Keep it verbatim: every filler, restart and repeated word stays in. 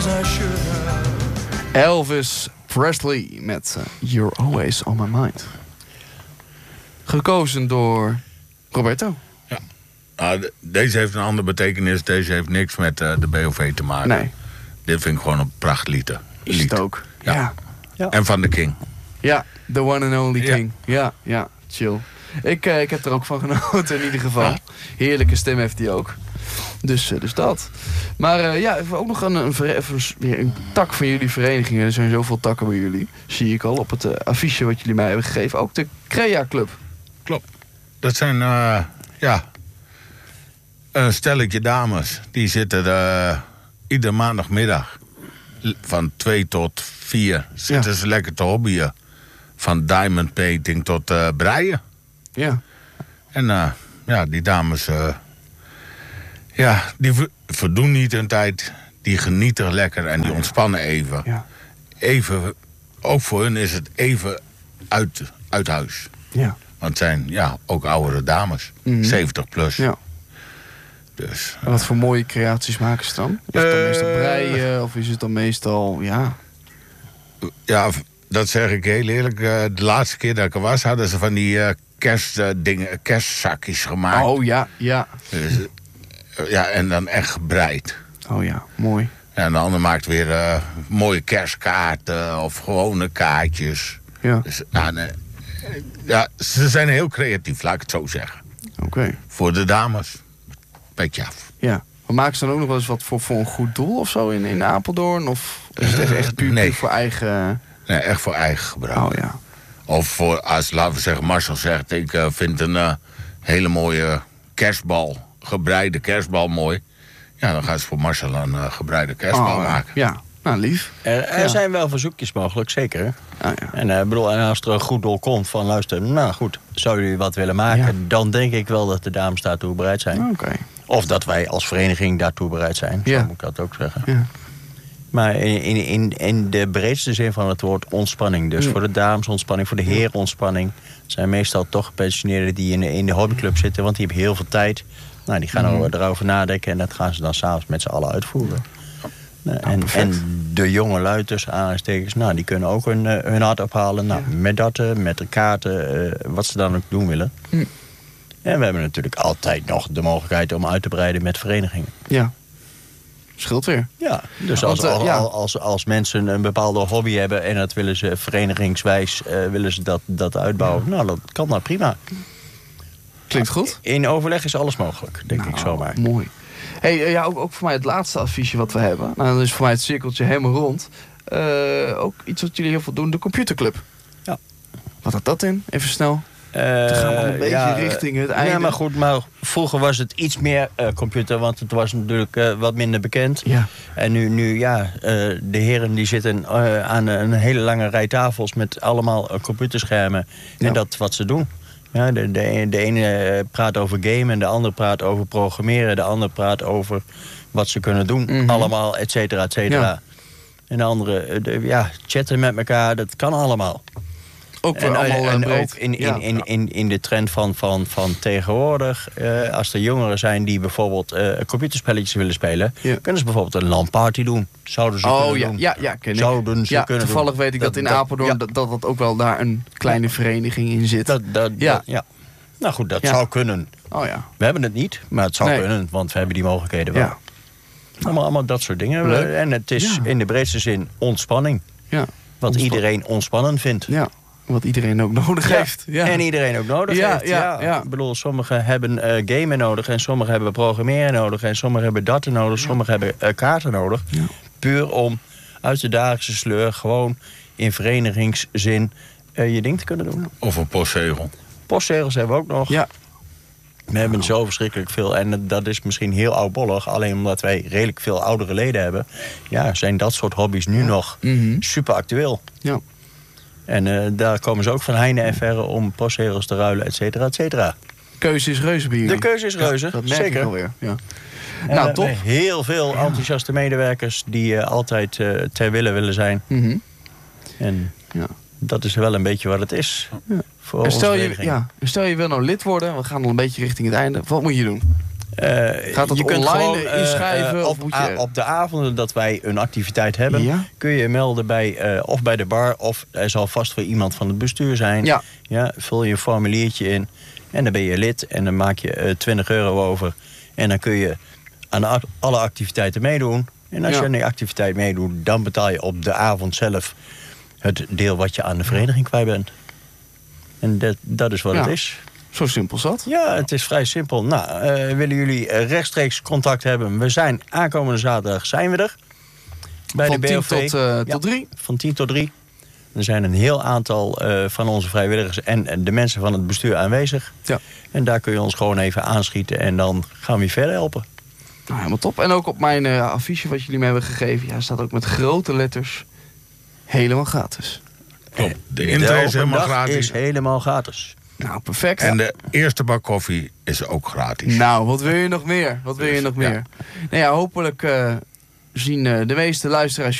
Elvis Presley met uh, You're Always On My Mind. Gekozen door Roberto. Ja. Uh, deze heeft een andere betekenis. Deze heeft niks met uh, de B O V te maken. Nee. Dit vind ik gewoon een prachtlied. Is het ook. Ja. Ja. ja. En van de King. Ja, the one and only ja. King. Ja, ja, chill. Ik, uh, ik heb er ook van genoten in ieder geval. Ja. Heerlijke stem heeft hij ook. Dus, uh, dus dat. Maar uh, ja, ook nog een, een, een, een tak van jullie verenigingen. Er zijn zoveel takken bij jullie. Zie ik al op het uh, affiche wat jullie mij hebben gegeven. Ook de Crea Club. Klopt. Dat zijn, uh, ja... een stelletje dames. Die zitten uh, iedere maandagmiddag... van twee tot vier... zitten ja. ze lekker te hobbyen. Van diamond painting tot uh, breien. Ja. En uh, ja, die dames... Uh, ja, die verdoen niet hun tijd. Die genieten lekker en die ontspannen even. Ja. Even, ook voor hun is het even uit, uit huis. Ja. Want het zijn ja, ook oudere dames. Mm-hmm. zeventig plus. Ja. Dus, en wat voor mooie creaties maken ze dan? Is het dan uh, meestal breien of is het dan meestal, ja... Ja, dat zeg ik heel eerlijk. Uh, de laatste keer dat ik er was, hadden ze van die uh, kerstdingen, uh, kerstzakjes gemaakt. Oh ja, ja. Dus, uh, ja, en dan echt gebreid. Oh ja, mooi. En de ander maakt weer uh, mooie kerstkaarten of gewone kaartjes. Ja. Dus, nou, nee, ja, ze zijn heel creatief, laat ik het zo zeggen. Oké. Okay. Voor de dames, beetje af. Ja. Maar maken ze dan ook nog wel eens wat voor, voor een goed doel of zo in, in Apeldoorn? Of is het echt, echt puur, nee. puur voor eigen... Nee, echt voor eigen gebruik. Oh ja. Of voor, als laten we zeggen, Marcel zegt... ik uh, vind een uh, hele mooie kerstbal, gebreide kerstbal mooi. Ja, dan gaan ze voor Marcel een uh, gebreide kerstbal oh, maken. Ja, nou lief. Er, er ja. zijn wel verzoekjes mogelijk, zeker. Ah, ja. En, uh, bedoel, en als er een goed doel komt van luister, nou goed, zou jullie wat willen maken? Ja. Dan denk ik wel dat de dames daartoe bereid zijn. Oké. Okay. Of dat wij als vereniging daartoe bereid zijn, ja. zo moet ik dat ook zeggen. Ja. Maar in, in, in de breedste zin van het woord ontspanning. Dus ja. voor de dames ontspanning, voor de heren ontspanning. Het zijn meestal toch gepensioneerden die in de, in de hobbyclub zitten, want die hebben heel veel tijd. Nou, die gaan mm. erover nadenken en dat gaan ze dan s'avonds met z'n allen uitvoeren. Nou, en, en de jonge lui tussen aanhalingstekens, nou, die kunnen ook hun, hun hart ophalen. Nou, ja. Met datten, met de kaarten, uh, wat ze dan ook doen willen. Mm. En we hebben natuurlijk altijd nog de mogelijkheid om uit te breiden met verenigingen. Ja. Scheelt weer. Ja, dus als, als, als, als, als mensen een bepaalde hobby hebben en dat willen ze verenigingswijs uh, willen ze dat, dat uitbouwen, ja. nou, dat kan nou prima. Klinkt goed. In overleg is alles mogelijk, denk nou, ik zomaar. Mooi. Hey, ja, ook, ook voor mij het laatste adviesje wat we hebben. Nou, dan is voor mij het cirkeltje helemaal rond. Uh, ook iets wat jullie heel veel doen, de computerclub. Ja. Wat had dat in? Even snel. Uh, Dan gaan we een beetje ja, richting het einde. Ja, maar goed, maar vroeger was het iets meer uh, computer, want het was natuurlijk uh, wat minder bekend. Ja. En nu, nu ja, uh, de heren die zitten uh, aan een hele lange rij tafels met allemaal uh, computerschermen. Ja. En dat wat ze doen. Ja, de, de, de ene praat over gamen, de andere praat over programmeren, de andere praat over wat ze kunnen doen. Mm-hmm. Allemaal, et cetera, et cetera. Ja. En de andere, de, ja, chatten met elkaar, dat kan allemaal. Ook en, allemaal en breed. ook in, in, in, in, in de trend van, van, van tegenwoordig, uh, als er jongeren zijn die bijvoorbeeld uh, computerspelletjes willen spelen, ja. kunnen ze bijvoorbeeld een LAN-party doen. Zouden ze oh, kunnen ja, doen. Ja, ja, ken ik. Zouden ze ja, kunnen toevallig doen. weet ik dat, dat in dat, Apeldoorn ja. dat, dat dat ook wel daar een kleine vereniging in zit. Dat, dat, ja. Dat, ja. Nou goed, dat ja. zou kunnen. Oh, ja. We hebben het niet, maar het zou nee. kunnen, want we hebben die mogelijkheden wel. Ja. Allemaal, allemaal dat soort dingen. Leuk. En het is ja. in de breedste zin ontspanning. Ja. Wat Ontspan- iedereen ontspannend vindt. Ja. Wat iedereen ook nodig ja. heeft. Ja. En iedereen ook nodig ja, heeft. Ja, ja. Ja. Ik bedoel, sommigen hebben uh, gamen nodig en sommigen hebben programmeren nodig en sommigen hebben daten nodig, ja. sommigen hebben uh, kaarten nodig. Ja. Puur om uit de dagelijkse sleur gewoon in verenigingszin uh, je ding te kunnen doen. Of een postzegel. Postzegels hebben we ook nog. Ja. We hebben zo verschrikkelijk veel. En dat is misschien heel oudbollig. Alleen omdat wij redelijk veel oudere leden hebben. Ja, zijn dat soort hobby's nu ja. nog mm-hmm. super actueel. Ja. En uh, daar komen ze ook van heine en verre om postzegels te ruilen, et cetera, et cetera. Keuze is reuze bij jullie. De keuze is reuze, ja, dat merk zeker. Ik alweer. Ja. En, nou, uh, top. Heel veel enthousiaste medewerkers die uh, altijd uh, ter wille willen zijn. Mm-hmm. En ja. dat is wel een beetje wat het is. Ja. Voor en stel onze je, ja, stel je wil nou lid worden, we gaan al een beetje richting het einde. Wat moet je doen? Uh, Gaat dat je kunt online gewoon, uh, inschrijven? Uh, of op, moet je... a, op de avonden dat wij een activiteit hebben, Ja? kun je je melden bij, uh, of bij de bar, of er zal vast voor iemand van het bestuur zijn. Ja. Ja, vul je een formuliertje in en dan ben je lid en dan maak je uh, twintig euro over. En dan kun je aan de, alle activiteiten meedoen. En als Ja. je aan die activiteit meedoet, dan betaal je op de avond zelf het deel wat je aan de vereniging kwijt bent. En dat, dat is wat Ja. het is. Zo simpel zat. Ja, het is vrij simpel. Nou, uh, willen jullie uh, rechtstreeks contact hebben? We zijn aankomende zaterdag zijn we er. Bij Van de B O V. tien tot, uh, Ja, tot drie. Van tien tot drie. Er zijn een heel aantal uh, van onze vrijwilligers en, en de mensen van het bestuur aanwezig. Ja. En daar kun je ons gewoon even aanschieten en dan gaan we je verder helpen. Nou, helemaal top. En ook op mijn uh, affiche wat jullie me hebben gegeven... Ja, staat ook met grote letters... helemaal gratis. Klopt. De intree is helemaal open dag gratis. is helemaal gratis. Nou, perfect. En de eerste bak koffie is ook gratis. Nou, wat wil je nog meer? Wat wil je Dus, nog meer? ja. Nou ja, hopelijk uh, zien uh, de meeste luisteraars